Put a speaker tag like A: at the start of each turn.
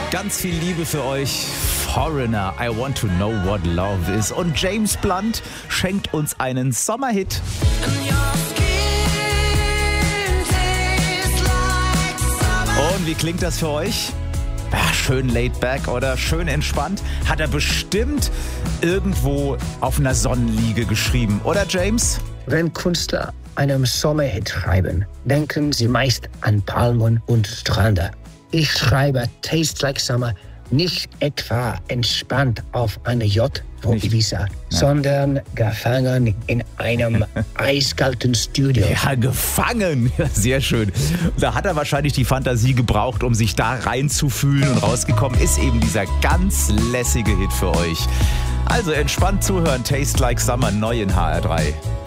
A: Ganz viel Liebe für euch. Foreigner, I want to know what love is. Und James Blunt schenkt uns einen Sommerhit. Und wie klingt das für euch? Ja, schön laid back oder schön entspannt. Hat er bestimmt irgendwo auf einer Sonnenliege geschrieben, oder James?
B: Wenn Künstler einen Sommerhit schreiben, denken sie meist an Palmen und Strände. Ich schreibe Tastes Like Summer nicht etwa entspannt auf einer Yacht vor Ibiza, sondern gefangen in einem eiskalten Studio.
A: Ja, gefangen. Ja, sehr schön. Da hat er wahrscheinlich die Fantasie gebraucht, um sich da reinzufühlen, und rausgekommen ist eben dieser ganz lässige Hit für euch. Also entspannt zuhören, Taste Like Summer, neu in HR3.